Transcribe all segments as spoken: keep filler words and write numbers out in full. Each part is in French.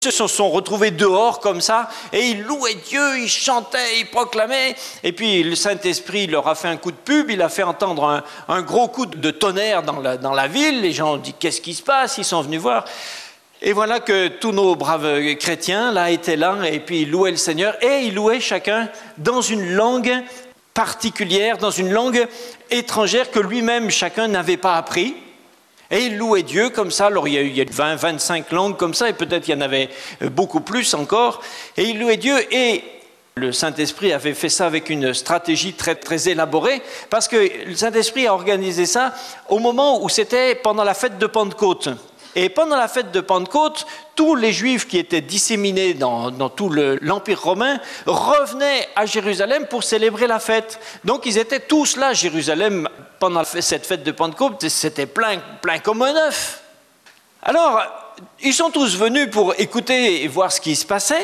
Ils se sont retrouvés dehors comme ça, et ils louaient Dieu, ils chantaient, ils proclamaient, et puis le Saint-Esprit leur a fait un coup de pub, il a fait entendre un, un gros coup de tonnerre dans la, dans la ville, les gens ont dit qu'est-ce qui se passe, ils sont venus voir, et voilà que tous nos braves chrétiens là étaient là, et puis ils louaient le Seigneur, et ils louaient chacun dans une langue particulière, dans une langue étrangère que lui-même chacun n'avait pas appris. Et il louait Dieu comme ça, alors il y a eu vingt, vingt-cinq langues comme ça, et peut-être il y en avait beaucoup plus encore. Et il louait Dieu, et le Saint-Esprit avait fait ça avec une stratégie très, très élaborée, parce que le Saint-Esprit a organisé ça au moment où c'était pendant la fête de Pentecôte. Et pendant la fête de Pentecôte, tous les Juifs qui étaient disséminés dans, dans tout le, l'Empire romain revenaient à Jérusalem pour célébrer la fête. Donc ils étaient tous là à Jérusalem pendant cette fête de Pentecôte, c'était plein, plein comme un œuf. Alors, ils sont tous venus pour écouter et voir ce qui se passait,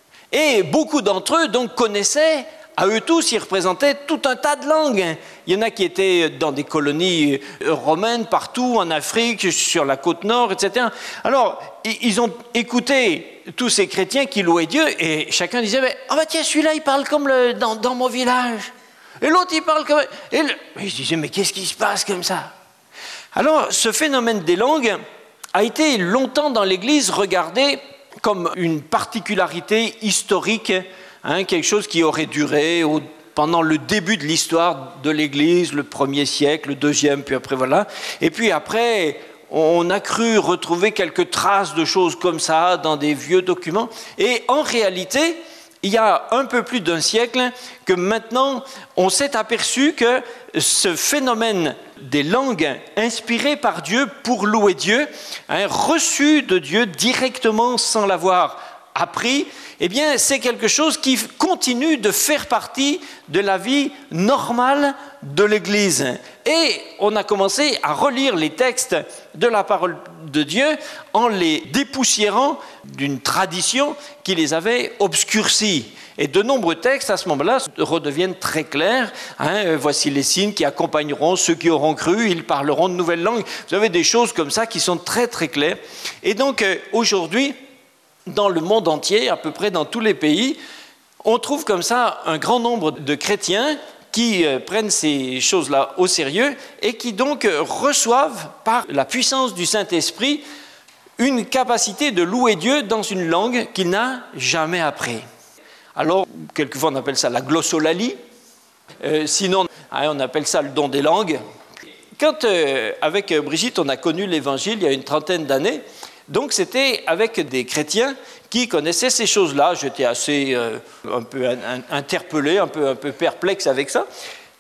et beaucoup d'entre eux donc connaissaient. À eux tous, ils représentaient tout un tas de langues. Il y en a qui étaient dans des colonies romaines partout, en Afrique, sur la côte nord, et cetera. Alors, ils ont écouté tous ces chrétiens qui louaient Dieu, et chacun disait « Ah ben tiens, celui-là, il parle comme le, dans, dans mon village. » Et l'autre, il parle comme... Et le... ils disaient « Mais qu'est-ce qui se passe comme ça ?» Alors, ce phénomène des langues a été longtemps dans l'Église regardé comme une particularité historique, Hein, quelque chose qui aurait duré au, pendant le début de l'histoire de l'Église, le premier siècle, le deuxième, puis après voilà. Et puis après, on a cru retrouver quelques traces de choses comme ça dans des vieux documents. Et en réalité, il y a un peu plus d'un siècle que maintenant, on s'est aperçu que ce phénomène des langues inspirées par Dieu pour louer Dieu, hein, reçu de Dieu directement sans l'avoir appris, eh bien, c'est quelque chose qui continue de faire partie de la vie normale de l'Église. Et on a commencé à relire les textes de la parole de Dieu en les dépoussiérant d'une tradition qui les avait obscurcis. Et de nombreux textes, à ce moment-là, redeviennent très clairs. Hein, voici les signes qui accompagneront ceux qui auront cru, ils parleront de nouvelles langues. Vous avez des choses comme ça qui sont très, très claires. Et donc, aujourd'hui, dans le monde entier, à peu près dans tous les pays, on trouve comme ça un grand nombre de chrétiens qui euh, prennent ces choses-là au sérieux et qui donc euh, reçoivent par la puissance du Saint-Esprit une capacité de louer Dieu dans une langue qu'il n'a jamais appris. Alors, quelquefois on appelle ça la glossolalie, euh, sinon hein, on appelle ça le don des langues. Quand, euh, avec Brigitte, on a connu l'Évangile il y a une trentaine d'années, donc c'était avec des chrétiens qui connaissaient ces choses-là. J'étais assez euh, un peu un, un, interpellé, un peu, un peu perplexe avec ça.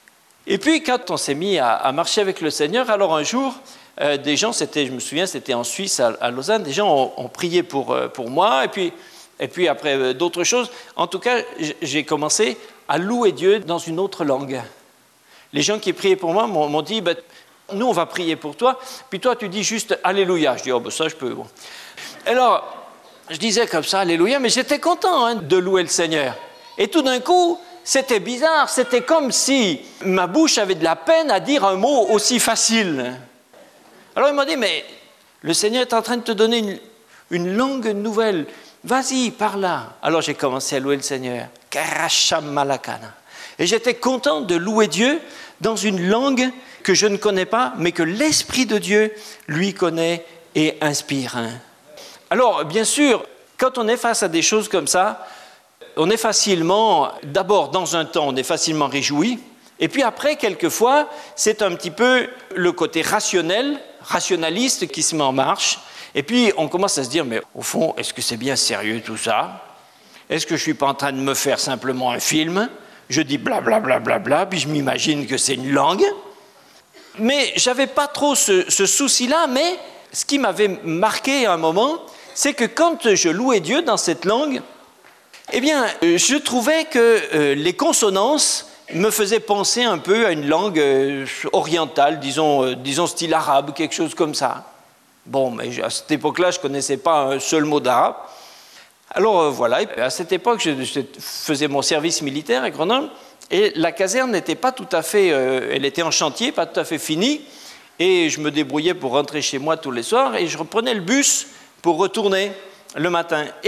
Et puis quand on s'est mis à, à marcher avec le Seigneur, alors un jour, euh, des gens, c'était, je me souviens, c'était en Suisse, à, à Lausanne, des gens ont, ont prié pour, euh, pour moi, et puis, et puis après euh, d'autres choses. En tout cas, j'ai commencé à louer Dieu dans une autre langue. Les gens qui priaient pour moi m'ont, m'ont dit... Bah, nous, on va prier pour toi, puis toi, tu dis juste « Alléluia ». Je dis « Oh, ben ça, je peux. » Bon. Alors, je disais comme ça « Alléluia », mais j'étais content hein, de louer le Seigneur. Et tout d'un coup, c'était bizarre, c'était comme si ma bouche avait de la peine à dire un mot aussi facile. Alors, il m'a dit « Mais le Seigneur est en train de te donner une, une langue nouvelle. Vas-y, par là. » Alors, j'ai commencé à louer le Seigneur. « Karacham malakana ». Et j'étais content de louer Dieu dans une langue que je ne connais pas, mais que l'Esprit de Dieu, lui, connaît et inspire. Alors, bien sûr, quand on est face à des choses comme ça, on est facilement, d'abord, dans un temps, on est facilement réjoui, et puis après, quelquefois, c'est un petit peu le côté rationnel, rationaliste qui se met en marche, et puis on commence à se dire, mais au fond, est-ce que c'est bien sérieux tout ça? Est-ce que je ne suis pas en train de me faire simplement un film? Je dis blablabla, bla, bla, bla, puis je m'imagine que c'est une langue. Mais je n'avais pas trop ce, ce souci-là, mais ce qui m'avait marqué à un moment, c'est que quand je louais Dieu dans cette langue, eh bien, je trouvais que euh, les consonances me faisaient penser un peu à une langue euh, orientale, disons, euh, disons style arabe, quelque chose comme ça. Bon, mais à cette époque-là, je ne connaissais pas un seul mot d'arabe. Alors euh, voilà, à cette époque, je, je faisais mon service militaire à Grenoble, et la caserne n'était pas tout à fait, euh, elle était en chantier, pas tout à fait finie, et je me débrouillais pour rentrer chez moi tous les soirs, et je reprenais le bus pour retourner. le matin.